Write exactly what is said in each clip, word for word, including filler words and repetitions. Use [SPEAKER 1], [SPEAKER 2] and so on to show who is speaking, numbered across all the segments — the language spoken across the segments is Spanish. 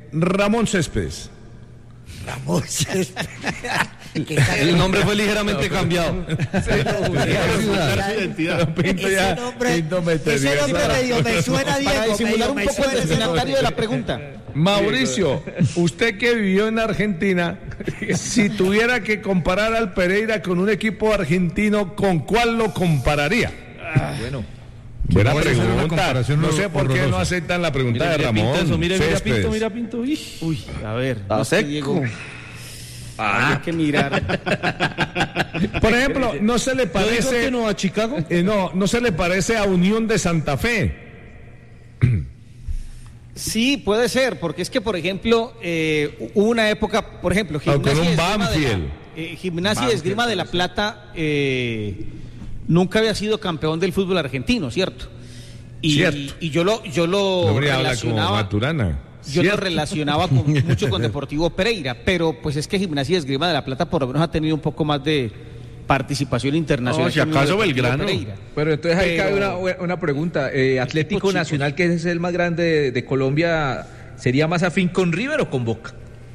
[SPEAKER 1] Ramón Céspedes.
[SPEAKER 2] Ramón Céspedes.
[SPEAKER 3] El nombre fue ligeramente cambiado.
[SPEAKER 2] Ese nombre, ese nombre medio me suena, Diego.
[SPEAKER 3] Para disimular un
[SPEAKER 2] me
[SPEAKER 3] poco el
[SPEAKER 2] suena ese
[SPEAKER 3] destinatario
[SPEAKER 2] nombre.
[SPEAKER 3] de la pregunta.
[SPEAKER 1] Mauricio, usted que vivió en Argentina, si tuviera que comparar al Pereira con un equipo argentino, ¿con cuál lo compararía?
[SPEAKER 4] Bueno,
[SPEAKER 1] buena
[SPEAKER 4] no
[SPEAKER 1] pregunta. No sé por qué
[SPEAKER 4] horrorosa.
[SPEAKER 1] no aceptan la pregunta
[SPEAKER 3] Mira,
[SPEAKER 1] de
[SPEAKER 3] mira,
[SPEAKER 1] Ramón.
[SPEAKER 3] Pinto eso, mira, mira,
[SPEAKER 1] Céspedes.
[SPEAKER 3] Pinto, mira, Pinto. Uy,
[SPEAKER 5] Uy, a ver.
[SPEAKER 3] Ah,
[SPEAKER 5] no sé,
[SPEAKER 3] seco.
[SPEAKER 5] Diego.
[SPEAKER 3] Ah, hay que mirar.
[SPEAKER 1] Por ejemplo, ¿no se le
[SPEAKER 3] ¿Yo digo
[SPEAKER 1] parece
[SPEAKER 3] que no a Chicago?
[SPEAKER 1] eh, no, no se le parece a Unión de Santa Fe?
[SPEAKER 5] Sí, puede ser, porque es que, por ejemplo, eh, hubo una época, por ejemplo,
[SPEAKER 1] O con
[SPEAKER 5] Gimnasia
[SPEAKER 1] un
[SPEAKER 5] y Esgrima de la-
[SPEAKER 1] Banfield.
[SPEAKER 5] eh, Gimnasia y Esgrima de la Plata eh, nunca había sido campeón del fútbol argentino, ¿cierto? Y,
[SPEAKER 1] Cierto.
[SPEAKER 5] y yo lo, yo lo
[SPEAKER 1] El hombre habla como
[SPEAKER 5] relacionaba.
[SPEAKER 1] Maturana.
[SPEAKER 5] Yo lo
[SPEAKER 1] Cierto.
[SPEAKER 5] relacionaba con, mucho con Deportivo Pereira, pero pues es que Gimnasia y Esgrima de la Plata por lo menos ha tenido un poco más de participación internacional.
[SPEAKER 3] No, si
[SPEAKER 5] que el
[SPEAKER 3] acaso
[SPEAKER 5] Deportivo
[SPEAKER 3] Belgrano.
[SPEAKER 5] Pereira.
[SPEAKER 4] pero entonces ahí
[SPEAKER 5] Pero-
[SPEAKER 4] cabe una, una pregunta. Eh, Atlético
[SPEAKER 5] Chicos.
[SPEAKER 4] Nacional, que es el más grande de, de Colombia, ¿sería más afín con River o con Boca?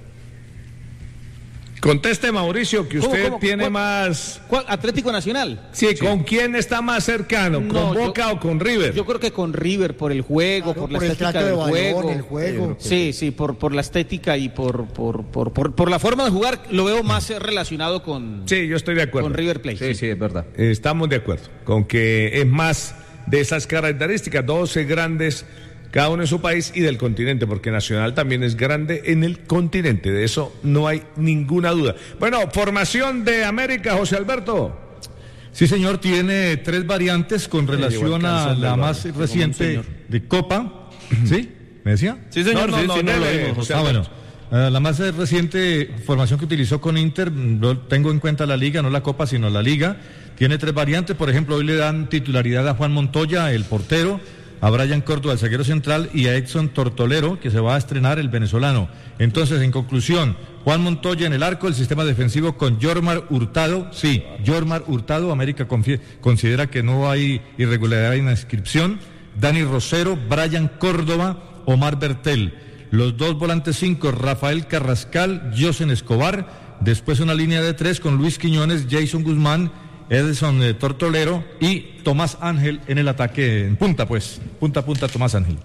[SPEAKER 1] Conteste, Mauricio, que
[SPEAKER 5] ¿Cómo,
[SPEAKER 1] usted
[SPEAKER 5] cómo,
[SPEAKER 1] tiene
[SPEAKER 5] cuál?
[SPEAKER 1] más...
[SPEAKER 5] ¿Cuál? Atlético Nacional.
[SPEAKER 1] Sí, ¿con quién está más cercano? ¿Con
[SPEAKER 5] No, yo-
[SPEAKER 1] Boca o con River?
[SPEAKER 5] Yo creo que con River por el juego,
[SPEAKER 2] Claro,
[SPEAKER 5] por la
[SPEAKER 2] por el
[SPEAKER 5] estética
[SPEAKER 2] trato de
[SPEAKER 5] del
[SPEAKER 2] balón,
[SPEAKER 5] juego.
[SPEAKER 2] el juego.
[SPEAKER 5] Sí, sí, por, por la estética y por, por, por, por, por la forma de jugar lo veo más eh, relacionado con,
[SPEAKER 1] Sí, yo estoy de acuerdo.
[SPEAKER 5] con River Plate.
[SPEAKER 4] Sí, sí, es verdad.
[SPEAKER 1] Eh, Estamos de acuerdo con que es más de esas características, doce grandes, cada uno en su país y del continente, porque Nacional también es grande en el continente, de eso no hay ninguna duda. Bueno, formación de América, José Alberto.
[SPEAKER 6] Sí, señor, tiene tres variantes con relación
[SPEAKER 1] igual
[SPEAKER 6] a
[SPEAKER 1] canción
[SPEAKER 6] la
[SPEAKER 1] del
[SPEAKER 6] más
[SPEAKER 1] barrio.
[SPEAKER 6] reciente de Copa. ¿Sí? ¿Me decía?
[SPEAKER 3] Sí, señor,
[SPEAKER 1] No, no,
[SPEAKER 3] sí,
[SPEAKER 1] no,
[SPEAKER 3] sí, no lo
[SPEAKER 1] dele,
[SPEAKER 3] vimos.
[SPEAKER 1] José
[SPEAKER 6] Ah,
[SPEAKER 1] Alberto.
[SPEAKER 6] bueno. Eh, la más eh, reciente formación que utilizó con Inter, no tengo en cuenta la liga, no la Copa, sino la liga. Tiene tres variantes, por ejemplo, hoy le dan titularidad a Juan Montoya, el portero, a Brian Córdoba, el zaguero central, y a Edson Tortolero, que se va a estrenar, el venezolano. Entonces, en conclusión, Juan Montoya en el arco, el sistema defensivo con Yormar Hurtado, sí, Yormar Hurtado, América confie- considera que no hay irregularidad en la inscripción, Dani Rosero, Brian Córdoba, Omar Bertel. Los dos volantes cinco, Rafael Carrascal, Josen Escobar, después una línea de tres con Luis Quiñones, Jason Guzmán, Edson eh, Tortolero y Tomás Ángel en el ataque, en punta pues, punta a punta Tomás Ángel.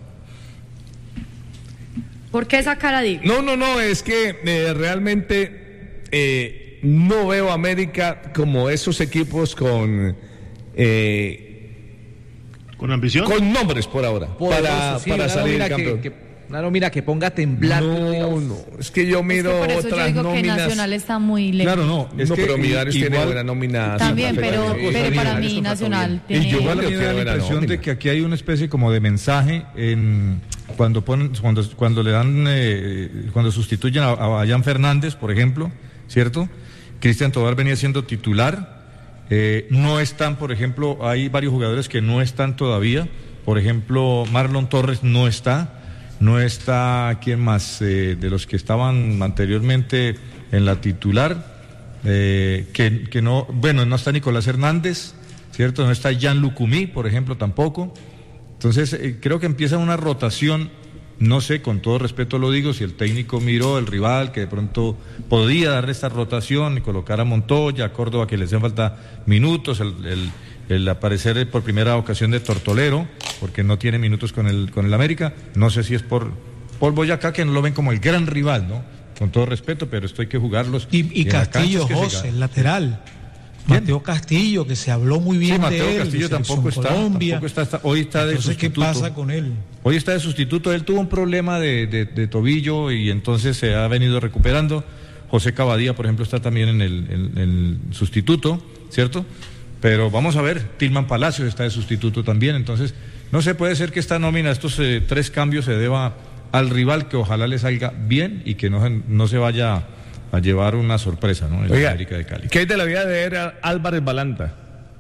[SPEAKER 7] ¿Por qué esa cara de...
[SPEAKER 1] No, no, no, es que eh, realmente eh, no veo a América como esos equipos con... eh,
[SPEAKER 8] ¿Con ambición?
[SPEAKER 1] con nombres por ahora, para,
[SPEAKER 4] Poderoso, sí,
[SPEAKER 1] para
[SPEAKER 4] una
[SPEAKER 1] salir
[SPEAKER 4] nómina
[SPEAKER 1] campeón.
[SPEAKER 4] que, que- una nómina que ponga a temblar.
[SPEAKER 1] No, no, es que yo
[SPEAKER 7] Es que
[SPEAKER 1] miro
[SPEAKER 7] por eso yo
[SPEAKER 1] otras
[SPEAKER 7] digo que
[SPEAKER 1] nóminas.
[SPEAKER 7] Nacional está muy lejos.
[SPEAKER 6] Claro, no, es
[SPEAKER 1] no,
[SPEAKER 6] que
[SPEAKER 1] pero Millonarios
[SPEAKER 6] igual-
[SPEAKER 1] tiene buena nómina.
[SPEAKER 7] También,
[SPEAKER 1] Santa Fe
[SPEAKER 7] pero,
[SPEAKER 1] también.
[SPEAKER 7] pero para
[SPEAKER 4] Millonarios
[SPEAKER 7] mí
[SPEAKER 4] contrató
[SPEAKER 7] Nacional
[SPEAKER 4] bien.
[SPEAKER 7] tiene...
[SPEAKER 6] Y yo igual a mí
[SPEAKER 1] Yo
[SPEAKER 6] me da
[SPEAKER 1] quiero
[SPEAKER 6] la
[SPEAKER 1] ver la
[SPEAKER 6] impresión
[SPEAKER 1] nómina.
[SPEAKER 6] de que aquí hay una especie como de mensaje en cuando ponen, cuando, cuando le dan, eh, cuando sustituyen a, a Jan Fernández, por ejemplo, ¿cierto? Cristian Tobar venía siendo titular, eh, no están, por ejemplo, hay varios jugadores que no están todavía, por ejemplo, Marlon Torres no está, no está, ¿quién más? Eh, de los que estaban anteriormente en la titular, eh, que, que no, bueno, no está Nicolás Hernández, ¿cierto? No está Jan Lucumí, por ejemplo, tampoco. Entonces, eh, creo que empieza una rotación, no sé, con todo respeto lo digo, si el técnico miró el rival, que de pronto podía darle esta rotación y colocar a Montoya, a Córdoba, que le hacen falta minutos, el, el, el aparecer por primera ocasión de Tortolero, porque no tiene minutos con el, con el América, no sé si es por, por Boyacá, que no lo ven como el gran rival, ¿no? Con todo respeto, pero esto hay que jugarlos.
[SPEAKER 9] Y, y
[SPEAKER 6] en la
[SPEAKER 9] Castillo,
[SPEAKER 6] cancha es que se
[SPEAKER 9] José,
[SPEAKER 6] gana.
[SPEAKER 9] el lateral.
[SPEAKER 6] ¿Quién?
[SPEAKER 9] Mateo Castillo, que se habló muy bien
[SPEAKER 6] Sí, Mateo
[SPEAKER 9] de él.
[SPEAKER 6] Castillo
[SPEAKER 9] de
[SPEAKER 6] tampoco
[SPEAKER 9] Selección
[SPEAKER 6] está,
[SPEAKER 9] Colombia.
[SPEAKER 6] tampoco está, está- hoy está de
[SPEAKER 9] Entonces, ¿qué
[SPEAKER 6] sustituto.
[SPEAKER 9] pasa con él?
[SPEAKER 6] Hoy está de sustituto, él tuvo un problema de, de, de tobillo y entonces se ha venido recuperando. José Cavadía, por ejemplo, está también en el, en- en el sustituto, ¿cierto? Pero vamos a ver, Tilman Palacios está de sustituto también, entonces no se puede ser que esta nómina, estos eh, tres cambios se deba al rival, que ojalá le salga bien y que no, se- no se vaya a llevar una sorpresa, ¿no? En la
[SPEAKER 1] Oiga,
[SPEAKER 6] América de Cali.
[SPEAKER 1] ¿qué hay de la vida de Era- Álvarez Balanta?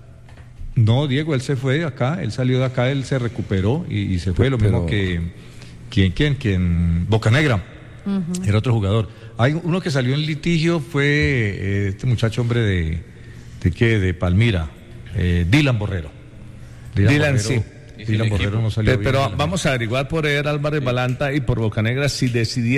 [SPEAKER 6] No, Diego, él se fue de acá, él salió de acá, él se recuperó y, y se fue, lo
[SPEAKER 1] Pero-
[SPEAKER 6] mismo que quien, quien, quien, Bocanegra, era otro jugador. Hay uno que salió en litigio, fue eh, este muchacho hombre de, de qué, de Palmira, eh, Dylan Borrero.
[SPEAKER 1] Dylan, sí.
[SPEAKER 6] Dylan Borrero no salió
[SPEAKER 1] Pero,
[SPEAKER 6] bien
[SPEAKER 1] pero
[SPEAKER 6] de la-
[SPEAKER 1] vamos a averiguar por Eder Álvarez Balanta y por Bocanegra si decidieron